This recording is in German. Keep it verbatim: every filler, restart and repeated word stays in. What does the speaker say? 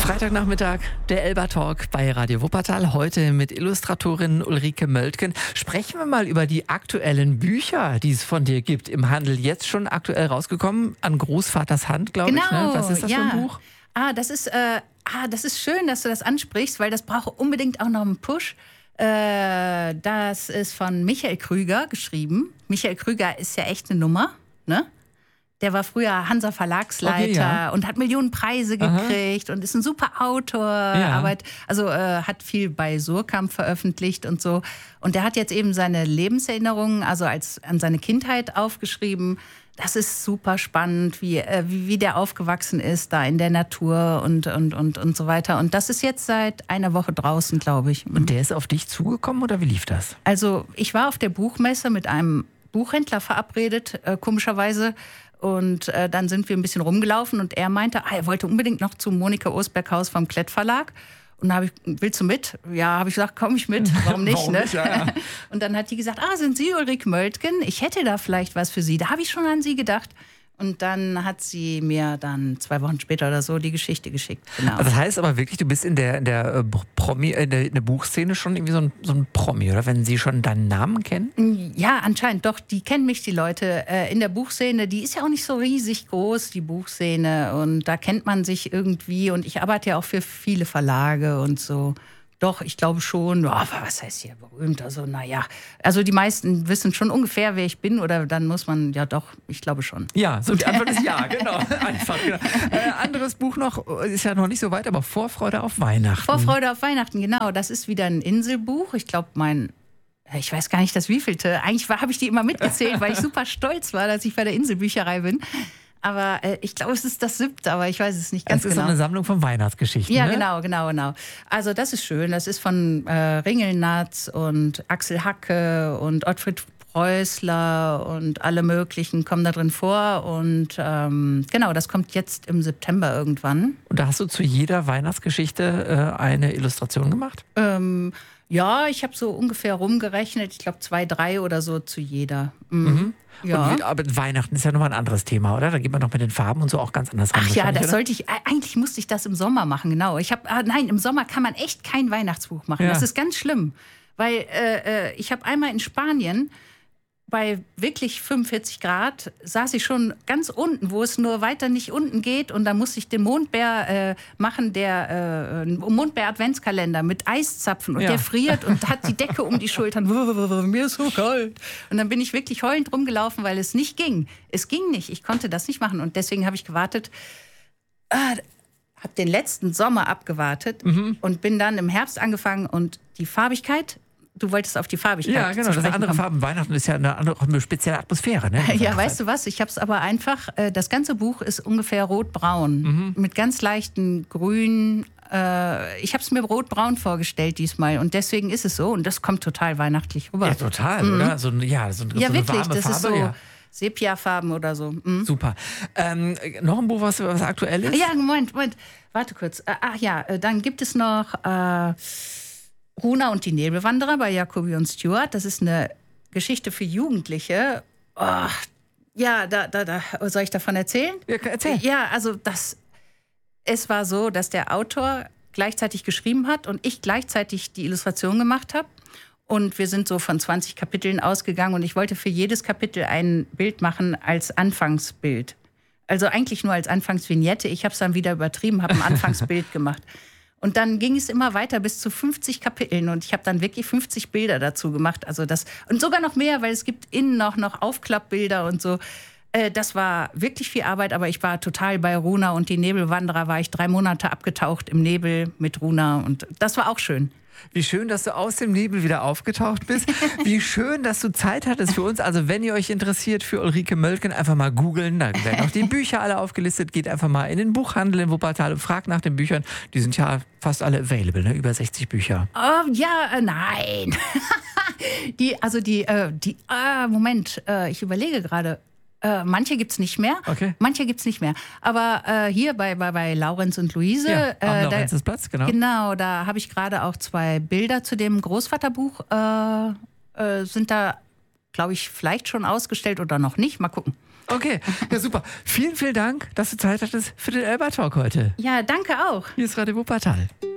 Freitagnachmittag, der Elba Talk bei Radio Wuppertal. Heute mit Illustratorin Ulrike Möltgen. Sprechen wir mal über die aktuellen Bücher, die es von dir gibt im Handel. Jetzt schon aktuell rausgekommen, An Großvaters Hand, glaube genau, ich. Ne? Was ist das ja. für ein Buch? Ah, das ist, äh, ah, das ist schön, dass du das ansprichst, weil das braucht unbedingt auch noch einen Push. Äh, das ist von Michael Krüger geschrieben. Michael Krüger ist ja echt eine Nummer, ne? Der war früher Hansa Verlagsleiter okay, ja. und hat Millionen Preise gekriegt. Aha. Und ist ein super Autor. Ja. Arbeit, also äh, hat viel bei Surkamp veröffentlicht und so. Und der hat jetzt eben seine Lebenserinnerungen, also als an seine Kindheit aufgeschrieben. Das ist super spannend, wie, äh, wie, wie der aufgewachsen ist, da in der Natur und, und, und, und so weiter. Und das ist jetzt seit einer Woche draußen, glaube ich. Und der ist auf dich zugekommen oder wie lief das? Also ich war auf der Buchmesse mit einem Buchhändler verabredet, äh, komischerweise. Und äh, dann sind wir ein bisschen rumgelaufen und er meinte, ah, er wollte unbedingt noch zu Monika Osberghaus vom Klett Verlag. Und dann habe ich, willst du mit? Ja, habe ich gesagt, komm ich mit, warum nicht? warum ne? nicht? Ja, ja. Und dann hat die gesagt, ah, sind Sie Ulrike Möltgen? Ich hätte da vielleicht was für Sie. Da habe ich schon an Sie gedacht. Und dann hat sie mir dann zwei Wochen später oder so die Geschichte geschickt. Genau. Also das heißt aber wirklich, du bist in der, in der, Promi, in der, in der Buchszene schon irgendwie so ein, so ein Promi, oder? Wenn sie schon deinen Namen kennen? Ja, anscheinend doch. Die kennen mich, die Leute. In der Buchszene, die ist ja auch nicht so riesig groß, die Buchszene. Und da kennt man sich irgendwie. Und ich arbeite ja auch für viele Verlage und so. Doch, ich glaube schon. Oh, was heißt hier berühmt? Also, naja. Also, die meisten wissen schon ungefähr, wer ich bin. Oder dann muss man, ja doch, ich glaube schon. Ja, so die Antwort ist ja, genau. Einfach, genau. Äh, anderes Buch noch, ist ja noch nicht so weit, aber Vorfreude auf Weihnachten. Vorfreude auf Weihnachten, genau. Das ist wieder ein Inselbuch. Ich glaube, mein, ich weiß gar nicht, das wievielte. Eigentlich habe ich die immer mitgezählt, weil ich super stolz war, dass ich bei der Inselbücherei bin. Aber äh, ich glaube, es ist das siebte, aber ich weiß es nicht ganz genau. Das ist so eine Sammlung von Weihnachtsgeschichten, Ja, ne? genau, genau, genau. Also das ist schön. Das ist von äh, Ringelnatz und Axel Hacke und Ottfried Preußler und alle möglichen kommen da drin vor. Und ähm, genau, das kommt jetzt im September irgendwann. Und da hast du zu jeder Weihnachtsgeschichte äh, eine Illustration gemacht? Ähm, ja, ich habe so ungefähr rumgerechnet. Ich glaube zwei, drei oder so zu jeder. Mhm. Mhm. Ja. Und, aber Weihnachten ist ja nochmal ein anderes Thema, oder? Da geht man doch mit den Farben und so auch ganz anders ran. Ach ja, das oder? sollte ich, eigentlich musste ich das im Sommer machen, genau. Ich habe, ah, nein, im Sommer kann man echt kein Weihnachtsbuch machen. Ja. Das ist ganz schlimm, weil äh, ich habe einmal in Spanien bei wirklich fünfundvierzig Grad saß ich schon ganz unten, wo es nur weiter nicht unten geht. Und da musste ich den Mondbär äh, machen, der äh, Mondbär-Adventskalender mit Eiszapfen. Und ja. der friert und hat die Decke um die Schultern. Mir ist so kalt. Und dann bin ich wirklich heulend rumgelaufen, weil es nicht ging. Es ging nicht. Ich konnte das nicht machen. Und deswegen habe ich gewartet. Äh, habe den letzten Sommer abgewartet mhm. und bin dann im Herbst angefangen. Und die Farbigkeit... Du wolltest auf die Farbigkeit Ja, genau. Das sind andere kommen. Farben. Weihnachten ist ja eine, andere, eine spezielle Atmosphäre. Ne? Ja, weißt du was? Ich habe es aber einfach, äh, das ganze Buch ist ungefähr rot-braun. Mhm. Mit ganz leichten Grün. Äh, ich habe es mir rot-braun vorgestellt diesmal. Und deswegen ist es so. Und das kommt total weihnachtlich rüber. Ja, total, mhm. oder? So, ja, so, ja so wirklich. Eine warme das Farbe, ist so ja. Sepia-Farben oder so. Mhm. Super. Ähm, noch ein Buch, was, was aktuell ist? Ja, Moment, Moment. Warte kurz. Äh, ach ja, dann gibt es noch... Äh, Runa und die Nebelwanderer bei Jacobi und Stewart. Das ist eine Geschichte für Jugendliche. Oh, ja, da, da, da, soll ich davon erzählen? Ja, erzähl. Ja, also das, es war so, dass der Autor gleichzeitig geschrieben hat und ich gleichzeitig die Illustration gemacht habe. Und wir sind so von zwanzig Kapiteln ausgegangen und ich wollte für jedes Kapitel ein Bild machen als Anfangsbild. Also eigentlich nur als Anfangsvignette. Ich habe es dann wieder übertrieben, habe ein Anfangsbild gemacht. Und dann ging es immer weiter bis zu fünfzig Kapiteln und ich habe dann wirklich fünfzig Bilder dazu gemacht. Also das, und sogar noch mehr, weil es gibt innen noch, noch Aufklappbilder und so. Äh, das war wirklich viel Arbeit, aber ich war total bei Runa und die Nebelwanderer. War ich drei Monate abgetaucht im Nebel mit Runa und das war auch schön. Wie schön, dass du aus dem Nebel wieder aufgetaucht bist. Wie schön, dass du Zeit hattest für uns. Also wenn ihr euch interessiert für Ulrike Möltgen, einfach mal googeln. Da werden auch die Bücher alle aufgelistet. Geht einfach mal in den Buchhandel in Wuppertal und fragt nach den Büchern. Die sind ja fast alle available, ne? Über sechzig Bücher. Oh, ja, äh, nein. die, also die, äh, die äh, Moment, äh, ich überlege gerade. Äh, manche gibt es nicht mehr. Okay. Manche gibt es nicht mehr. Aber äh, hier bei, bei, bei Laurenz und Luise. Ja, am äh, Laurenzplatz, genau. Genau, da habe ich gerade auch zwei Bilder zu dem Großvaterbuch. Äh, äh, sind da, glaube ich, vielleicht schon ausgestellt oder noch nicht. Mal gucken. Okay, ja super. Vielen, vielen Dank, dass du Zeit hattest für den Elba Talk heute. Ja, danke auch. Hier ist Radio Wuppertal.